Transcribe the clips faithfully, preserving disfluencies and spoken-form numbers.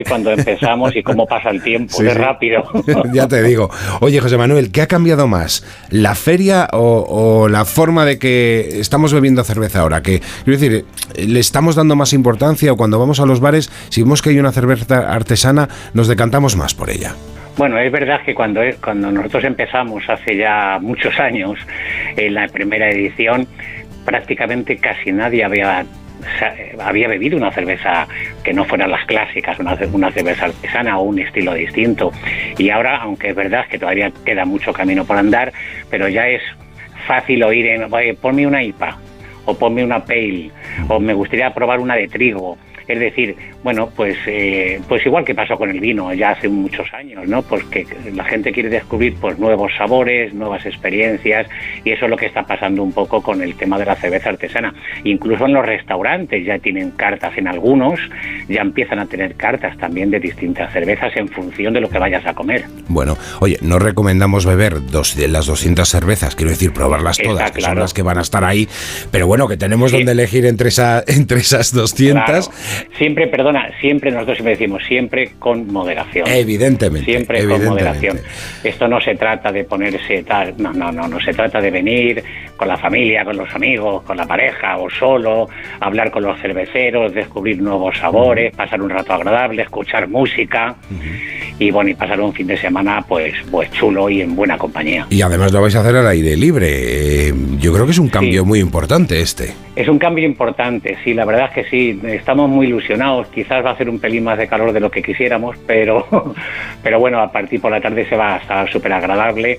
cuando empezamos y cómo pasa el tiempo, sí, de sí. rápido. Ya te digo. Oye, José Manuel, ¿qué ha cambiado más? ¿La feria o, o la forma de que estamos bebiendo cerveza ahora? Que, quiero decir, ¿le estamos dando más importancia o cuando vamos a los bares, si vemos que hay una cerveza artesana, nos decantamos más por ella? Bueno, es verdad que cuando, cuando nosotros empezamos hace ya muchos años, en la primera edición, prácticamente casi nadie había... había bebido una cerveza que no fueran las clásicas, una, una cerveza artesana o un estilo distinto. Y ahora, aunque es verdad que todavía queda mucho camino por andar, pero ya es fácil oír en, oye, ponme una I P A, o ponme una Pale, o me gustaría probar una de trigo. Es decir, bueno, pues eh, pues igual que pasó con el vino ya hace muchos años, ¿no? Pues que la gente quiere descubrir pues nuevos sabores, nuevas experiencias, y eso es lo que está pasando un poco con el tema de la cerveza artesana. Incluso en los restaurantes ya tienen cartas, en algunos ya empiezan a tener cartas también de distintas cervezas en función de lo que vayas a comer. Bueno, oye, no recomendamos beber dos de las doscientas cervezas, quiero decir, probarlas todas, Está que claro. son las que van a estar ahí, pero bueno, que tenemos sí. donde elegir entre, esa, entre esas doscientas. Claro. Siempre, perdona, siempre nosotros siempre decimos, siempre con moderación. Evidentemente. Siempre evidentemente. con moderación. Esto no se trata de ponerse tal, no, no, no, no se trata de venir con la familia, con los amigos, con la pareja o solo, hablar con los cerveceros, descubrir nuevos sabores, uh-huh. pasar un rato agradable, escuchar música uh-huh. y bueno, y pasar un fin de semana pues, pues chulo y en buena compañía. Y además lo vais a hacer al aire libre. Eh, yo creo que es un cambio sí. muy importante este. Es un cambio importante, sí, la verdad es que sí, estamos muy ilusionados, quizás va a hacer un pelín más de calor de lo que quisiéramos, pero pero bueno, a partir por la tarde se va a estar súper agradable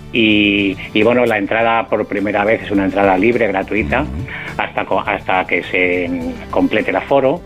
y, y bueno, la entrada por primera vez es una entrada libre, gratuita, hasta, hasta que se complete el aforo.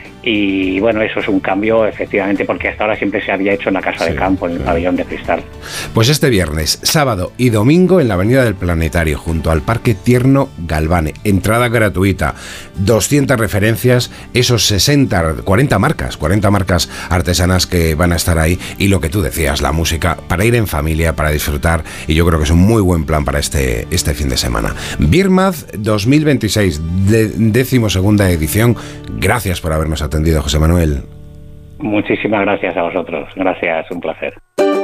Y bueno, eso es un cambio efectivamente porque hasta ahora siempre se había hecho en la Casa sí, de Campo, en el claro. pabellón de cristal. Pues este viernes, sábado y domingo en la Avenida del Planetario, junto al Parque Tierno Galvane, entrada gratuita, doscientas referencias, esos sesenta, cuarenta marcas, cuarenta marcas artesanas que van a estar ahí y lo que tú decías, la música para ir en familia, para disfrutar, y yo creo que es un muy buen plan para este, este fin de semana. Birmaz dos mil veintiséis, de, décimo segunda edición. Gracias por habernos atendido, José Manuel. Muchísimas gracias a vosotros. Gracias, un placer.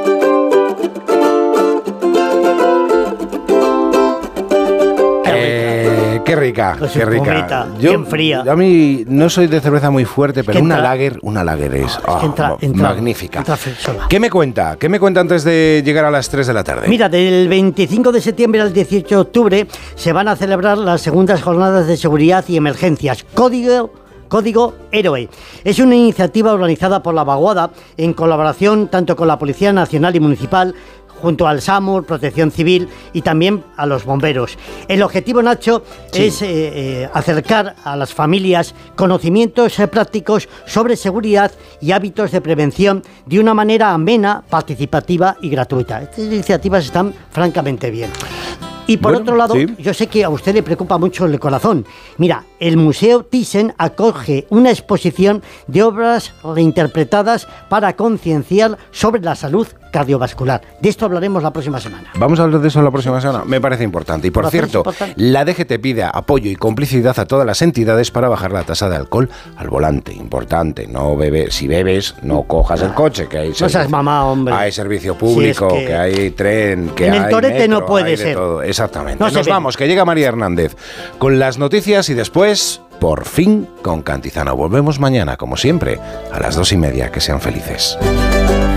Eh, qué rica, Con qué rica. Espumita, yo, bien fría. Yo a mí no soy de cerveza muy fuerte, pero entra, una lager, una lager es, oh, es que entra, entra, magnífica. Entra ¿Qué me cuenta? ¿Qué me cuenta antes de llegar a las tres de la tarde? Mira, del veinticinco de septiembre al dieciocho de octubre se van a celebrar las segundas jornadas de seguridad y emergencias. Código Código Héroe. Es una iniciativa organizada por la Vaguada en colaboración tanto con la Policía Nacional y Municipal, junto al SAMUR, Protección Civil y también a los bomberos. El objetivo, Nacho, sí. es eh, eh, acercar a las familias conocimientos eh, prácticos sobre seguridad y hábitos de prevención de una manera amena, participativa y gratuita. Estas iniciativas están francamente bien. Y por bueno, otro lado, sí. yo sé que a usted le preocupa mucho el corazón. Mira, el Museo Thyssen acoge una exposición de obras reinterpretadas para concienciar sobre la salud cardiovascular. De esto hablaremos la próxima semana. Vamos a hablar de eso la próxima semana. Me parece importante. Y por cierto, la D G T pide apoyo y complicidad a todas las entidades para bajar la tasa de alcohol al volante. Importante. No bebe, si bebes, no cojas el coche, que hay servicio, no seas mamá, hombre. Hay servicio público, si es que, que hay tren, que en hay el torete metro, no puede hay ser. De todo. Exactamente. No Nos vamos, que llega María Hernández con las noticias y después, por fin, con Cantizano. Volvemos mañana, como siempre, a las dos y media. Que sean felices.